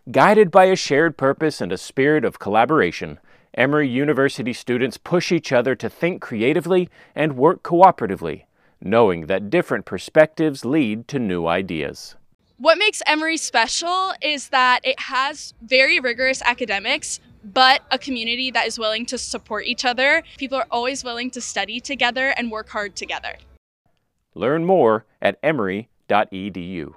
Guided by a shared purpose and a spirit of collaboration, Emory University students push each other to think creatively and work cooperatively, knowing that different perspectives lead to new ideas. What makes Emory special is that it has very rigorous academics, but a community that is willing to support each other. People are always willing to study together and work hard together. Learn more at emory.edu.